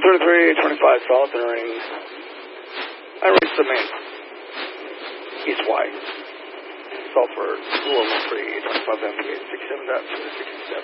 33, 25 south entering. I reached the main. East Y. Sulfur, 203, 25 MPH, 67.67.